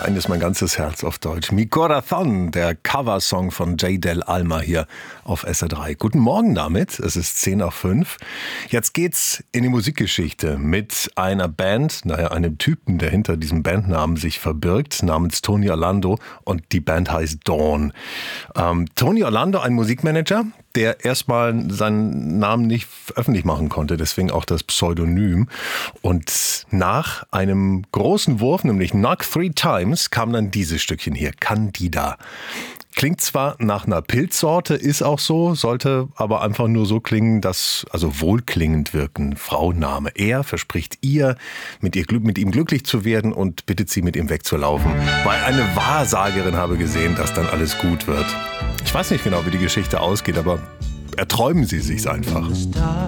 Mein ist mein ganzes Herz auf Deutsch. Mi Corazón, der Coversong von J. Del Alma hier auf SR3. Guten Morgen damit, es ist 10:05. Jetzt geht's in die Musikgeschichte mit einer Band, einem Typen, der hinter diesem Bandnamen sich verbirgt, namens Tony Orlando, und die Band heißt Dawn. Tony Orlando, ein Musikmanager, der erstmal seinen Namen nicht öffentlich machen konnte, deswegen auch das Pseudonym. Und nach einem großen Wurf, nämlich Knock 3 Times, kam dann dieses Stückchen hier, Candida. Klingt zwar nach einer Pilzsorte, ist auch so, sollte aber einfach nur so klingen, also wohlklingend wirken. Frauenname. Er verspricht ihr, mit ihm glücklich zu werden und bittet sie, mit ihm wegzulaufen. Weil eine Wahrsagerin habe gesehen, dass dann alles gut wird. Ich weiß nicht genau, wie die Geschichte ausgeht, aber erträumen Sie sich's einfach.